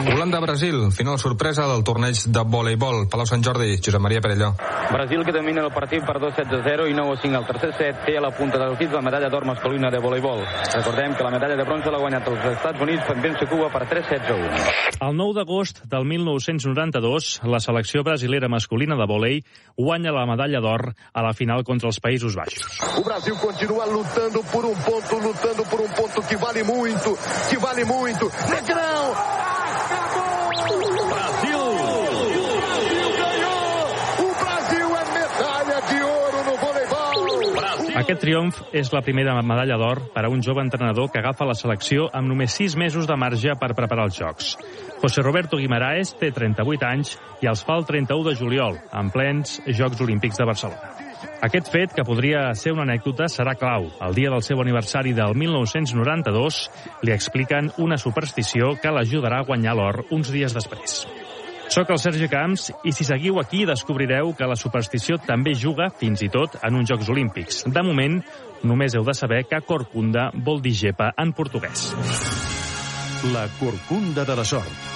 Holanda-Brasil, final sorpresa del torneig de voleibol. Palau Sant Jordi, Josep Maria Perelló. Brasil, que domina el partit per 2-7-0 i 9-5 al tercer set, té a la punta del dit la medalla d'or masculina de voleibol. Recordem que la medalla de bronze l'ha guanyat els Estats Units vencent Cuba per 3-7-1. El 9 d'agost del 1992, la selecció brasilera masculina de vòlei guanya la medalla d'or a la final contra els Països Baixos. O Brasil continua lutando por um ponto que vale muito, Negrão! Brasil! O Brasil é medalha de ouro no voleibol! Aquest triomf és la primera medalla d'or per a un jove entrenador que agafa la selecció amb només 6 mesos de marge per preparar els Jocs. José Roberto Guimaraes té 38 anys i els fa el 31 de juliol, en plens Jocs Olímpics de Barcelona. Aquest fet, que podria ser una anècdota, serà clau. El dia del seu aniversari del 1992 li expliquen una superstició que l'ajudarà a guanyar l'or uns dies després. Soc el Sergi Camps i si seguiu aquí descobrireu que la superstició també juga, fins i tot, en uns Jocs Olímpics. De moment, només heu de saber que corcunda vol dir gepa en portuguès. La corcunda de la sort.